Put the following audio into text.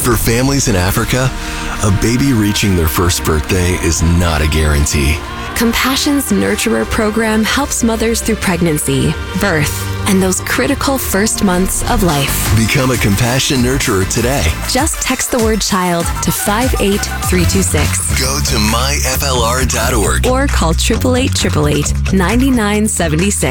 For families in Africa, a baby reaching their first birthday is not a guarantee. Compassion's Nurturer program helps mothers through pregnancy, birth, and those critical first months of life. Become a Compassion Nurturer today. Just text the word child to 58326. Go to myflr.org or call 888-888-9976.